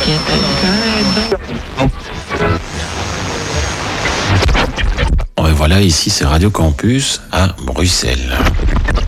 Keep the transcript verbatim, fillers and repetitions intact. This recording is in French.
Bon, et voilà, ici c'est Radio Campus à Bruxelles.